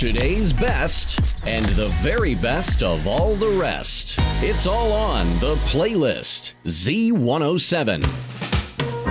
Today's best and the very best of all the rest. It's all on the playlist Z107.